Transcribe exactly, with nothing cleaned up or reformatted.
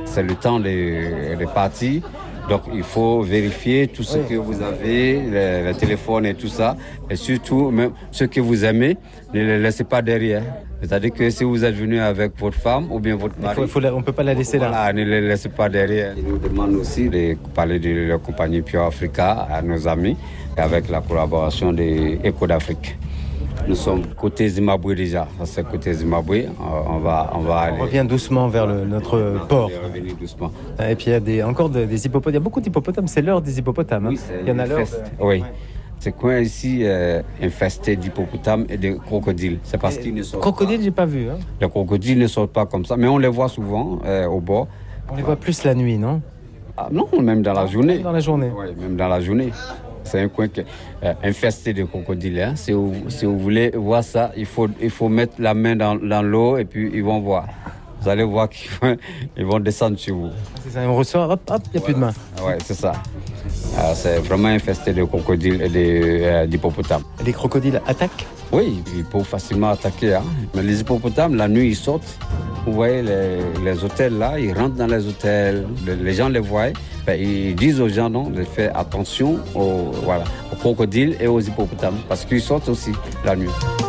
c'est le temps de, de partir. Donc, il faut vérifier tout ce oui. que vous avez, le, le téléphone et tout ça. Et surtout, même ce que vous aimez, ne le laissez pas derrière. C'est-à-dire que si vous êtes venu avec votre femme ou bien votre mari, il faut, faut la, on ne peut pas la laisser voilà, là. Ne le laissez pas derrière. Ils nous demandent aussi de parler de la compagnie Pure Africa à nos amis, avec la collaboration de Eco d'Afrique. Nous sommes côté Zimbabwe déjà, c'est côté Zimbabwe, on va, on va aller... On revient doucement vers le, notre on port. Revenir doucement. Et puis il y a des, encore des, des hippopotames, il y a beaucoup d'hippopotames, c'est l'heure des hippopotames. Oui, il y en a l'heure. De... Oui. Ouais. C'est coin ici euh, infesté d'hippopotames et de crocodiles. C'est parce et qu'ils ne sortent crocodiles, pas. j'ai pas vu. Hein. Les crocodiles ne sortent pas comme ça, mais on les voit souvent euh, au bord. On les voit plus la nuit, non? Ah, non, même dans la journée. Même dans la journée. Oui, même dans la journée. C'est un coin que, euh, infesté de crocodiles. Hein. Si, vous, si vous voulez voir ça, il faut, il faut mettre la main dans, dans l'eau et puis ils vont voir. Vous allez voir qu'ils vont, ils vont descendre sur vous. C'est ça, on ressort, hop, hop, il n'y a voilà. plus de main. Oui, c'est ça. Euh, c'est vraiment infesté de crocodiles et de, euh, d'hippopotames. Les crocodiles attaquent? Oui, ils peuvent facilement attaquer. Hein. Mais les hippopotames, la nuit, ils sortent. Vous voyez les, les hôtels là, ils rentrent dans les hôtels, les, les gens les voient. Ben, ils disent aux gens non, de faire attention aux, voilà, aux crocodiles et aux hippopotames parce qu'ils sortent aussi la nuit.